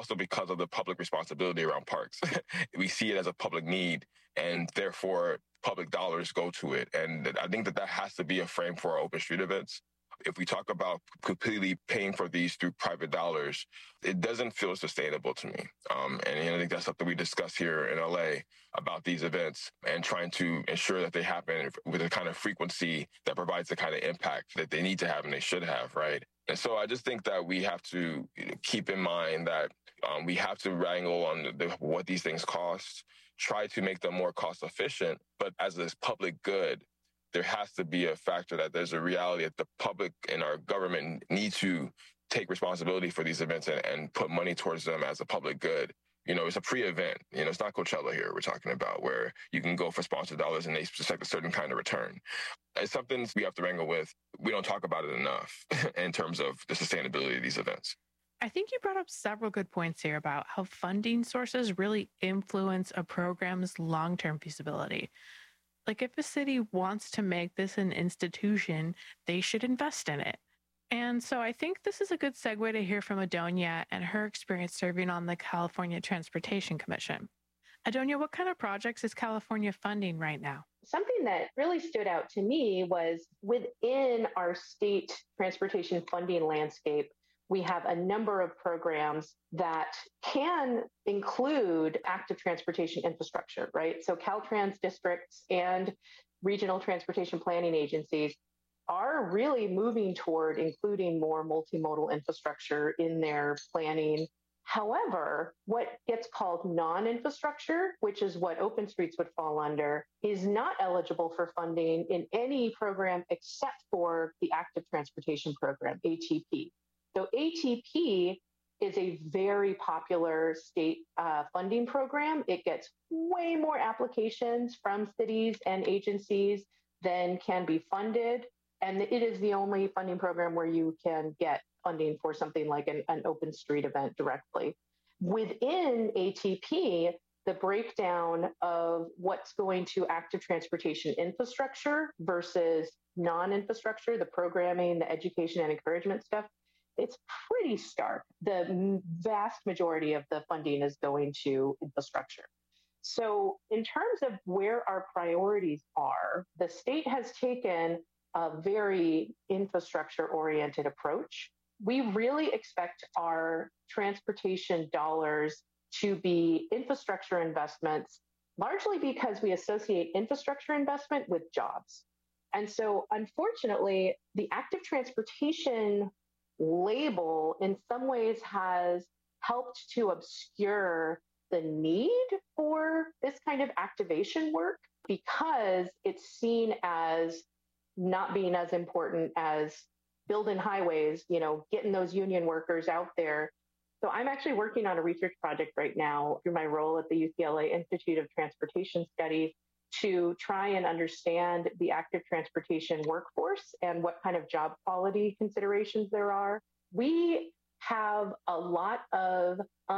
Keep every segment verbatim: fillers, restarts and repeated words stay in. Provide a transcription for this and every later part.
also because of the public responsibility around parks. We see it as a public need, and therefore public dollars go to it. And I think that that has to be a frame for our open street events. If we talk about completely paying for these through private dollars, it doesn't feel sustainable to me. Um, and I think that's something we discuss here in L A about these events and trying to ensure that they happen with a kind of frequency that provides the kind of impact that they need to have and they should have, right? And so I just think that we have to keep in mind that um, we have to wrangle on the, what these things cost, try to make them more cost efficient, but as a public good, there has to be a factor that there's a reality that the public and our government need to take responsibility for these events and, and put money towards them as a public good. You know, it's a pre-event. You know, it's not Coachella here we're talking about where you can go for sponsored dollars and they expect a certain kind of return. It's something we have to wrangle with. We don't talk about it enough in terms of the sustainability of these events. I think you brought up several good points here about how funding sources really influence a program's long-term feasibility. Like if a city wants to make this an institution, they should invest in it. And so I think this is a good segue to hear from Adonia and her experience serving on the California Transportation Commission. Adonia, what kind of projects is California funding right now? Something that really stood out to me was within our state transportation funding landscape, we have a number of programs that can include active transportation infrastructure, right? So Caltrans districts and regional transportation planning agencies are really moving toward including more multimodal infrastructure in their planning. However, what gets called non-infrastructure, which is what OpenStreets would fall under, is not eligible for funding in any program except for the Active Transportation Program, A T P. So A T P is a very popular state uh, funding program. It gets way more applications from cities and agencies than can be funded. And it is the only funding program where you can get funding for something like an, an open street event directly. Within A T P, the breakdown of what's going to active transportation infrastructure versus non-infrastructure, the programming, the education and encouragement stuff, it's pretty stark. The vast majority of the funding is going to infrastructure. So in terms of where our priorities are, the state has taken a very infrastructure-oriented approach. We really expect our transportation dollars to be infrastructure investments, largely because we associate infrastructure investment with jobs. And so, unfortunately, the active transportation label in some ways has helped to obscure the need for this kind of activation work because it's seen as not being as important as building highways, you know, getting those union workers out there. So I'm actually working on a research project right now through my role at the U C L A Institute of Transportation Studies to try and understand the active transportation workforce and what kind of job quality considerations there are. We have a lot of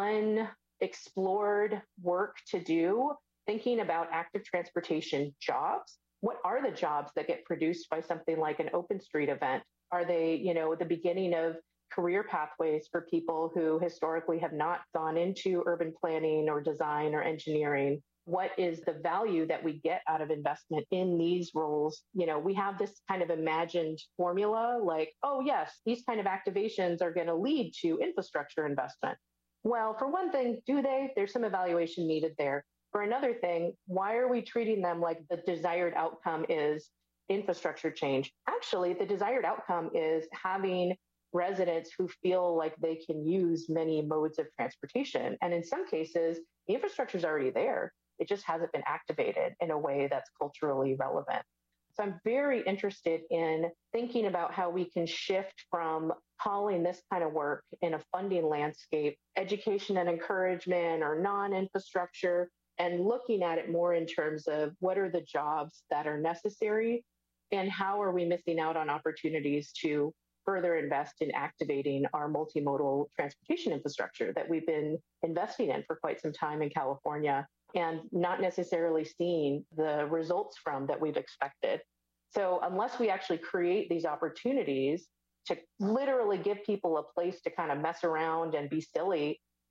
unexplored work to do thinking about active transportation jobs. What are the jobs that get produced by something like an open street event? Are they, you know, the beginning of career pathways for people who historically have not gone into urban planning or design or engineering? What is the value that we get out of investment in these roles? You know, we have this kind of imagined formula like, oh, yes, these kind of activations are going to lead to infrastructure investment. Well, for one thing, do they? There's some evaluation needed there. For another thing, why are we treating them like the desired outcome is infrastructure change? Actually, the desired outcome is having residents who feel like they can use many modes of transportation. And in some cases, the infrastructure is already there. It just hasn't been activated in a way that's culturally relevant. So I'm very interested in thinking about how we can shift from calling this kind of work in a funding landscape, education and encouragement or non-infrastructure, and looking at it more in terms of what are the jobs that are necessary and how are we missing out on opportunities to further invest in activating our multimodal transportation infrastructure that we've been investing in for quite some time in California and not necessarily seeing the results from that we've expected. So unless we actually create these opportunities to literally give people a place to kind of mess around and be silly,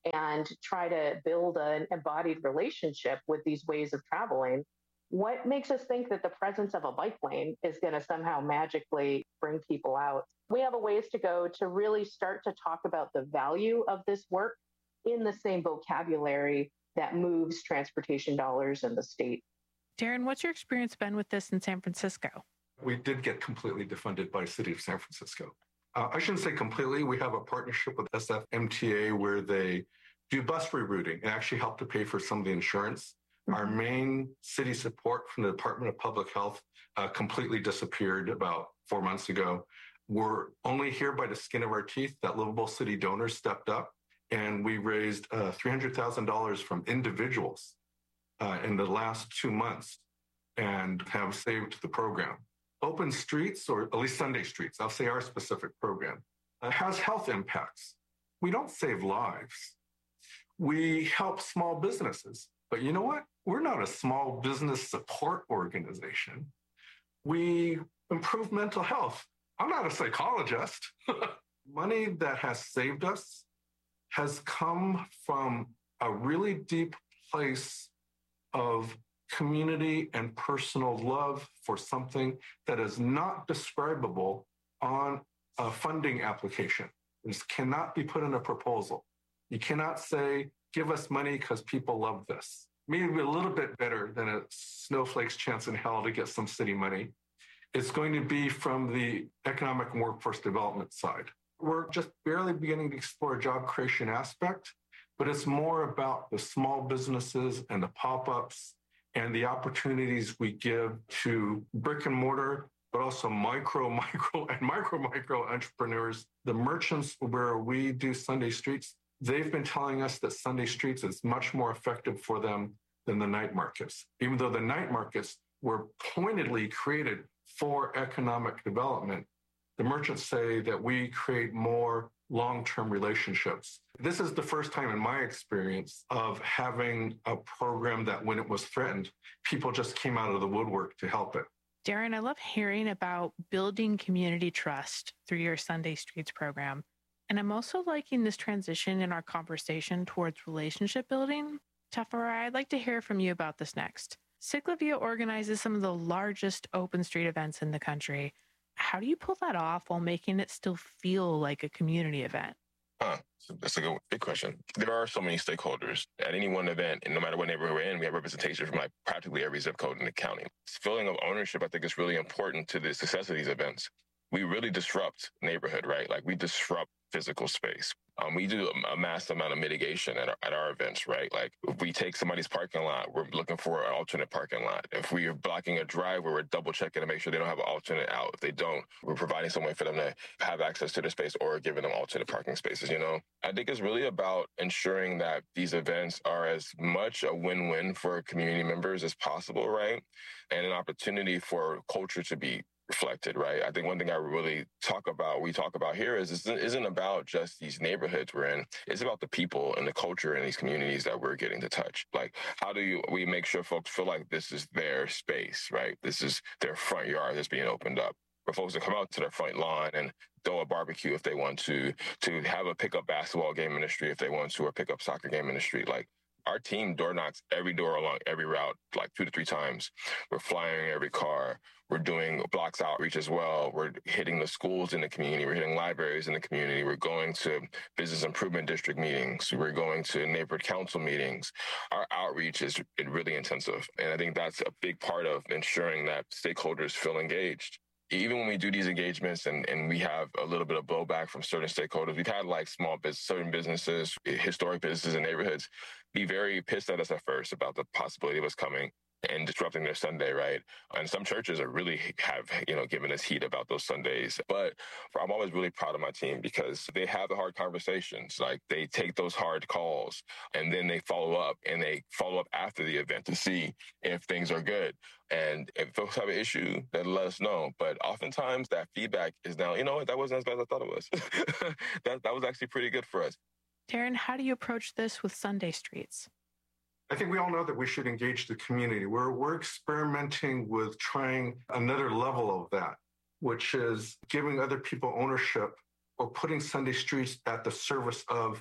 and try to build an embodied relationship with these ways of traveling, what makes us think that the presence of a bike lane is going to somehow magically bring people out? We have a ways to go to really start to talk about the value of this work in the same vocabulary that moves transportation dollars in the state. Darren, what's your experience been with this in San Francisco? We did get completely defunded by the city of San Francisco. Uh, I shouldn't say completely. We have a partnership with S F M T A where they do bus rerouting and actually help to pay for some of the insurance. Mm-hmm. Our main city support from the Department of Public Health uh, completely disappeared about four months ago. We're only here by the skin of our teeth that Livable City donors stepped up, and we raised uh, three hundred thousand dollars from individuals uh, in the last two months and have saved the program. Open Streets, or at least Sunday Streets, I'll say our specific program, uh, has health impacts. We don't save lives. We help small businesses. But you know what? We're not a small business support organization. We improve mental health. I'm not a psychologist. Money that has saved us has come from a really deep place of community and personal love for something that is not describable on a funding application. This cannot be put in a proposal. You cannot say, give us money because people love this. Maybe a little bit better than a snowflake's chance in hell to get some city money. It's going to be from the economic and workforce development side. We're just barely beginning to explore a job creation aspect, but it's more about the small businesses and the pop-ups and the opportunities we give to brick and mortar, but also micro, micro, and micro, micro entrepreneurs. The merchants where we do Sunday Streets, they've been telling us that Sunday Streets is much more effective for them than the night markets, even though the night markets were pointedly created for economic development. The merchants say that we create more long-term relationships. This is the first time in my experience of having a program that when it was threatened, people just came out of the woodwork to help it. Darren, I love hearing about building community trust through your Sunday Streets program. And I'm also liking this transition in our conversation towards relationship building. Tafara, I'd like to hear from you about this next. Ciclavia organizes some of the largest open street events in the country. How do you pull that off while making it still feel like a community event? Huh. That's a good, big question. There are so many stakeholders at any one event, and no matter what neighborhood we're in, we have representation from like practically every zip code in the county. This feeling of ownership, I think, is really important to the success of these events. We really disrupt neighborhood, right? Like we disrupt physical space. Um, we do a massive amount of mitigation at our, at our events, right? Like if we take somebody's parking lot, we're looking for an alternate parking lot. If we are blocking a driveway, we're double checking to make sure they don't have an alternate out. If they don't, we're providing some way for them to have access to the space or giving them alternate parking spaces, you know? I think it's really about ensuring that these events are as much a win-win for community members as possible, right? And an opportunity for culture to be reflected, right? I think one thing I really talk about, we talk about here is this isn't about just these neighborhoods we're in. It's about the people and the culture in these communities that we're getting to touch. Like, how do you, we make sure folks feel like this is their space, right? This is their front yard that's being opened up for folks to come out to their front lawn and throw a barbecue if they want to, to have a pickup basketball game in the street if they want to, or pick up soccer game in the street. Like, our team door knocks every door along every route, like two to three times. We're flying every car. We're doing blocks outreach as well. We're hitting the schools in the community. We're hitting libraries in the community. We're going to business improvement district meetings. We're going to neighborhood council meetings. Our outreach is really intensive. And I think that's a big part of ensuring that stakeholders feel engaged. Even when we do these engagements and, and we have a little bit of blowback from certain stakeholders, we've had like small business, certain businesses, historic businesses and neighborhoods be very pissed at us at first about the possibility of us coming and disrupting their Sunday, right? And some churches are really have, you know, given us heat about those Sundays. But I'm always really proud of my team because they have the hard conversations. Like they take those hard calls and then they follow up and they follow up after the event to see if things are good. And if folks have an issue, then let us know. But oftentimes that feedback is now, you know what, that wasn't as bad as I thought it was. that, that was actually pretty good for us. Darren, how do you approach this with Sunday Streets? I think we all know that we should engage the community. We're, we're experimenting with trying another level of that, which is giving other people ownership or putting Sunday Streets at the service of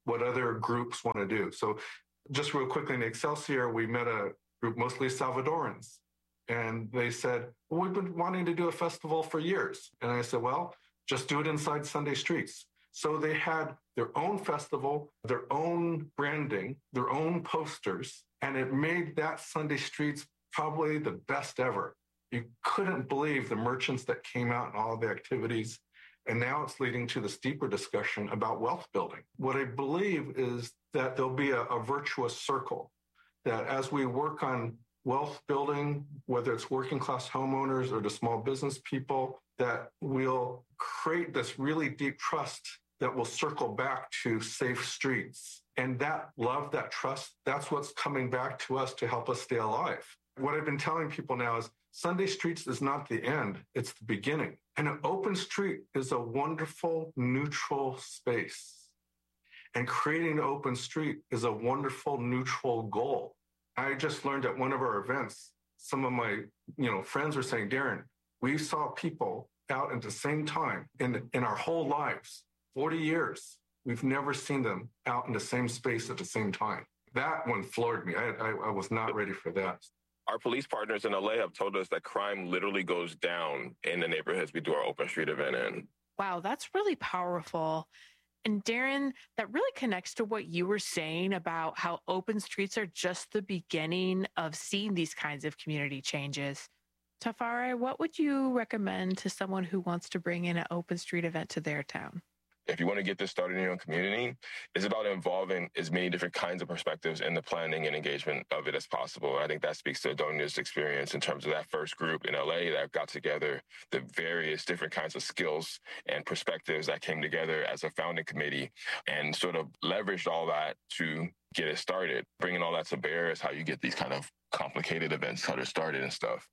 what other groups want to do. So just real quickly, in Excelsior, we met a group mostly Salvadorans. And they said, well, we've been wanting to do a festival for years. And I said, well, just do it inside Sunday Streets. So they had their own festival, their own branding, their own posters, and it made that Sunday Streets probably the best ever. You couldn't believe the merchants that came out and all the activities. And now it's leading to this deeper discussion about wealth building. What I believe is that there'll be a, a virtuous circle, that as we work on wealth building, whether it's working class homeowners or the small business people, that we'll create this really deep trust that will circle back to safe streets. And that love, that trust, that's what's coming back to us to help us stay alive. What I've been telling people now is Sunday Streets is not the end, it's the beginning. And an open street is a wonderful, neutral space. And creating an open street is a wonderful, neutral goal. I just learned at one of our events, some of my you know, friends were saying, Darren, we saw people out at the same time in, in our whole lives, forty years. We've never seen them out in the same space at the same time. That one floored me. I, I, I was not ready for that. Our police partners in L A have told us that crime literally goes down in the neighborhoods we do our open street event in. Wow, that's really powerful. And Darren, that really connects to what you were saying about how open streets are just the beginning of seeing these kinds of community changes. Tafare, what would you recommend to someone who wants to bring in an open street event to their town? If you want to get this started in your own community, it's about involving as many different kinds of perspectives in the planning and engagement of it as possible. I think that speaks to Adonia's experience in terms of that first group in L A that got together, the various different kinds of skills and perspectives that came together as a founding committee and sort of leveraged all that to get it started. Bringing all that to bear is how you get these kind of complicated events how they're started and stuff.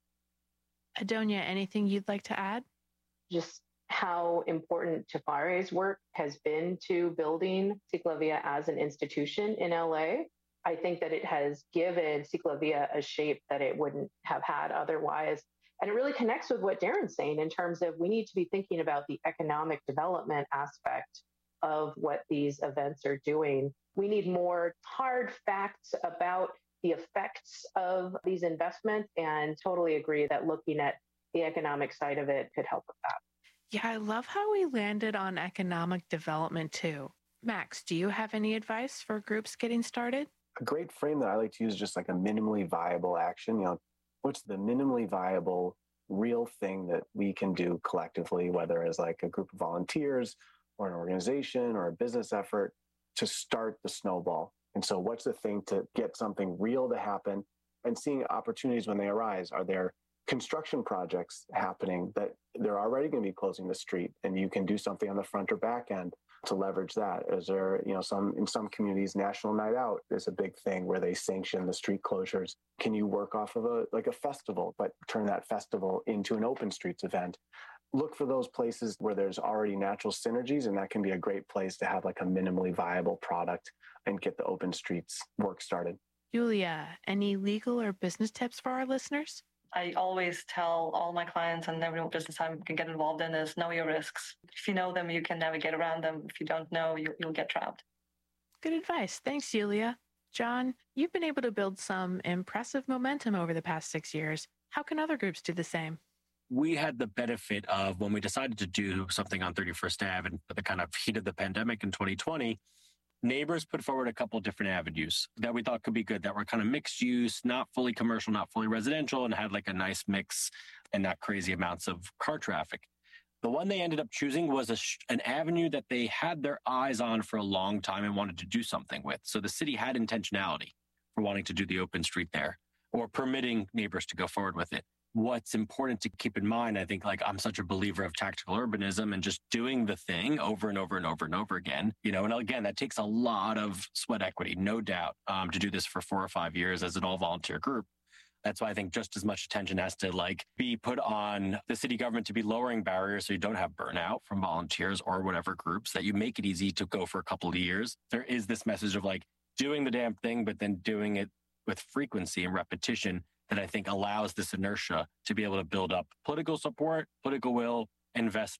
Adonia, anything you'd like to add? Just how important Tafare's work has been to building Ciclavia as an institution in L A. I think that it has given Ciclavia a shape that it wouldn't have had otherwise. And it really connects with what Darren's saying in terms of we need to be thinking about the economic development aspect of what these events are doing. We need more hard facts about the effects of these investments, and totally agree that looking at the economic side of it could help with that. Yeah, I love how we landed on economic development too. Max, do you have any advice for groups getting started? A great frame that I like to use is just like a minimally viable action. You know, what's the minimally viable real thing that we can do collectively, whether as like a group of volunteers or an organization or a business effort to start the snowball. And so what's the thing to get something real to happen and seeing opportunities when they arise? Are there construction projects happening that they're already going to be closing the street and you can do something on the front or back end to leverage that? Is there, you know, some, in some communities, National Night Out is a big thing where they sanction the street closures. Can you work off of a, like a festival, but turn that festival into an open streets event? Look for those places where there's already natural synergies, and that can be a great place to have like a minimally viable product and get the open streets work started. Julia, any legal or business tips for our listeners? I always tell all my clients and every business I can get involved in is know your risks. If you know them, you can navigate around them. If you don't know, you, you'll get trapped. Good advice. Thanks, Julia. John, you've been able to build some impressive momentum over the past six years. How can other groups do the same? We had the benefit of when we decided to do something on thirty-first Avenue and the kind of heat of the pandemic in twenty twenty, neighbors put forward a couple of different avenues that we thought could be good, that were kind of mixed use, not fully commercial, not fully residential, and had like a nice mix and not crazy amounts of car traffic. The one they ended up choosing was a sh- an avenue that they had their eyes on for a long time and wanted to do something with. So the city had intentionality for wanting to do the open street there or permitting neighbors to go forward with it. What's important to keep in mind, I think, like I'm such a believer of tactical urbanism and just doing the thing over and over and over and over again, you know, and again, that takes a lot of sweat equity, no doubt, um, to do this for four or five years as an all volunteer group. That's why I think just as much attention has to like be put on the city government to be lowering barriers so you don't have burnout from volunteers or whatever groups, that you make it easy to go for a couple of years. There is this message of like doing the damn thing, but then doing it with frequency and repetition that I think allows this inertia to be able to build up political support, political will, investment,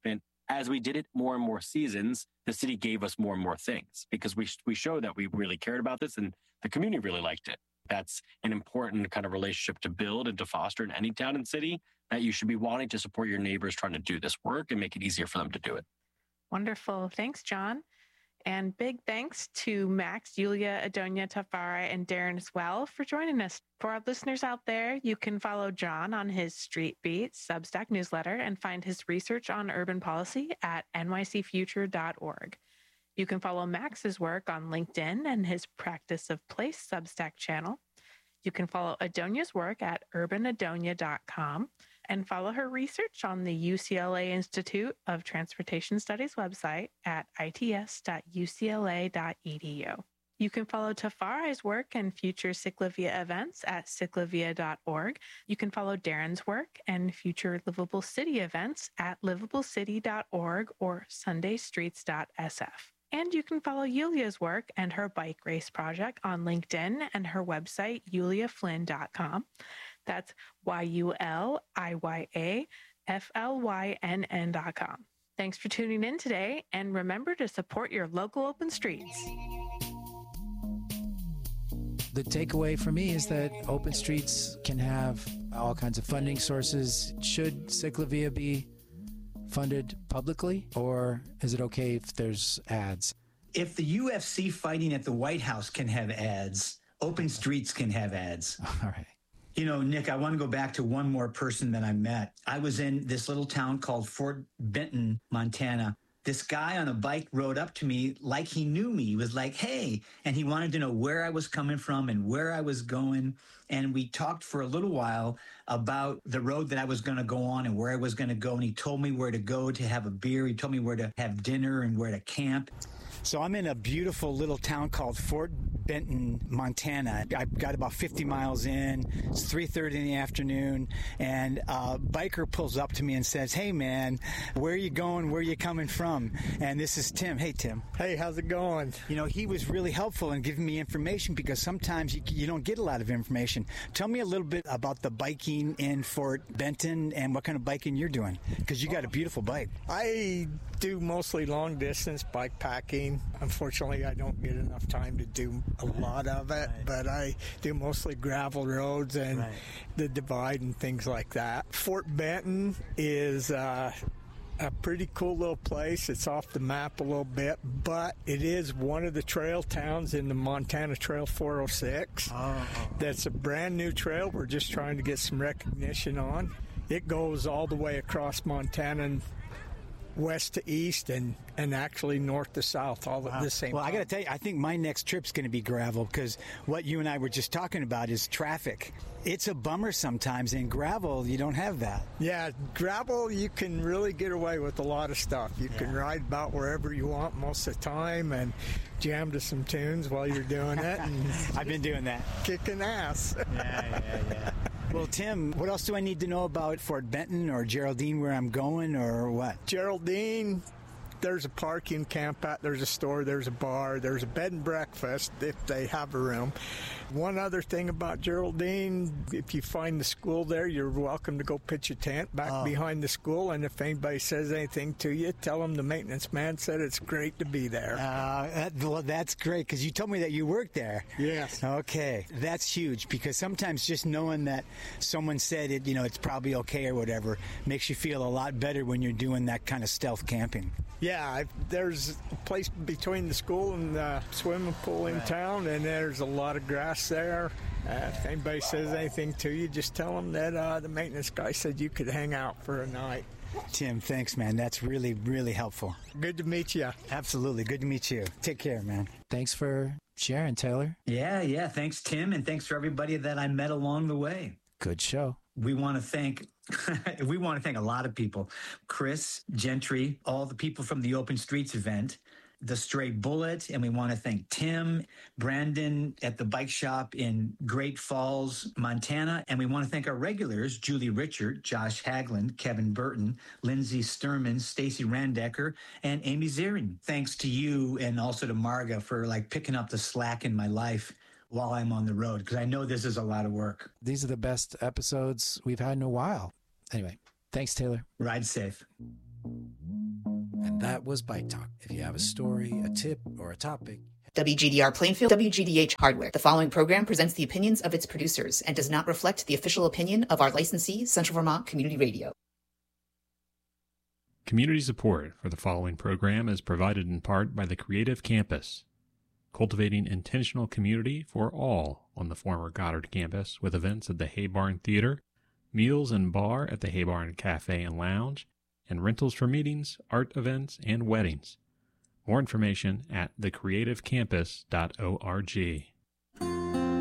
as we did it more and more seasons, the city gave us more and more things because we we showed that we really cared about this and the community really liked it. That's an important kind of relationship to build and to foster in any town and city, that you should be wanting to support your neighbors trying to do this work and make it easier for them to do it. Wonderful. Thanks, John. And big thanks to Max, Yulia, Adonia, Tafara, and Darren as well for joining us. For our listeners out there, you can follow John on his Street Beat Substack newsletter and find his research on urban policy at N Y C future dot org. You can follow Max's work on LinkedIn and his Practice of Place Substack channel. You can follow Adonia's work at urban adonia dot com and follow her research on the U C L A Institute of Transportation Studies website at I T S dot U C L A dot E D U. You can follow Tafarai's work and future Ciclavia events at ciclavia dot org. You can follow Darren's work and future Livable City events at livable city dot org or sunday streets dot s f. And you can follow Yulia's work and her bike race project on LinkedIn and her website, yulia flynn dot com. That's Y U L I Y A F L Y N N dot com. Thanks for tuning in today, and remember to support your local open streets. The takeaway for me is that open streets can have all kinds of funding sources. Should Ciclavia be funded publicly, or is it okay if there's ads? If the U F C fighting at the White House can have ads, open streets can have ads. All right. You know, Nick, I want to go back to one more person that I met. I was in this little town called Fort Benton, Montana. This guy on a bike rode up to me like he knew me. He was like, hey, and he wanted to know where I was coming from and where I was going. And we talked for a little while about the road that I was going to go on and where I was going to go. And he told me where to go to have a beer. He told me where to have dinner and where to camp. So I'm in a beautiful little town called Fort Benton, Montana. I've got about fifty miles in. It's three thirty in the afternoon, and a biker pulls up to me and says, hey, man, where are you going? Where are you coming from? And this is Tim. Hey, Tim. Hey, how's it going? You know, he was really helpful in giving me information because sometimes you, you don't get a lot of information. Tell me a little bit about the biking in Fort Benton and what kind of biking you're doing, because you got a beautiful bike. I do mostly long distance bike packing. Unfortunately, I don't get enough time to do a lot of it, right. But I do mostly gravel roads and right. the divide and things like that. Fort Benton is uh, a pretty cool little place. It's off the map a little bit, but it is one of the trail towns in the Montana Trail four oh six. Oh. That's a brand new trail we're just trying to get some recognition on. It goes all the way across Montana and west to east and, and actually north to south, all wow. at the same well, time. Well, I got to tell you, I think my next trip's going to be gravel because what you and I were just talking about is traffic. It's a bummer sometimes. In gravel, you don't have that. Yeah, gravel, you can really get away with a lot of stuff. You yeah. can ride about wherever you want most of the time and jam to some tunes while you're doing it. And I've been doing that. Kicking ass. yeah, yeah, yeah. Well, Tim, what else do I need to know about Fort Benton or Geraldine, where I'm going, or what? Geraldine, there's a parking camp at, there's a store, there's a bar, there's a bed and breakfast if they have a room. One other thing about Geraldine, if you find the school there, you're welcome to go pitch a tent back oh. behind the school, and if anybody says anything to you, tell them the maintenance man said it's great to be there. Uh, that, well, that's great, because you told me that you worked there. Yes. Okay, that's huge, because sometimes just knowing that someone said it, you know, it's probably okay or whatever, makes you feel a lot better when you're doing that kind of stealth camping. Yeah, I've, there's a place between the school and the swimming pool in right. town, and there's a lot of grass there. Uh, if anybody says anything to you, just tell them that uh, the maintenance guy said you could hang out for a night. Tim, thanks, man. That's really, really helpful. Good to meet you. Absolutely. Good to meet you. Take care, man. Thanks for sharing, Taylor. Yeah, yeah. Thanks, Tim, and thanks for everybody that I met along the way. Good show. We want to thank we want to thank a lot of people. Chris Gentry, all the people from the Open Streets event, the Stray Bullet, and we want to thank Tim, Brandon at the bike shop in Great Falls, Montana. And we want to thank our regulars, Julie Richard, Josh Hagland, Kevin Burton, Lindsay Sturman, Stacy Randecker, and Amy Zirin. Thanks to you and also to Marga for like picking up the slack in my life while I'm on the road, because I know this is a lot of work. These are the best episodes we've had in a while. Anyway, thanks, Taylor. Ride safe. And that was Bike Talk. If you have a story, a tip, or a topic, W G D R Plainfield, W G D H Hardware. The following program presents the opinions of its producers and does not reflect the official opinion of our licensee, Central Vermont Community Radio. Community support for the following program is provided in part by the Creative Campus, cultivating intentional community for all on the former Goddard campus with events at the Hay Barn Theater, meals and bar at the Hay Barn Cafe and Lounge, and rentals for meetings, art events, and weddings. More information at the creative campus dot org.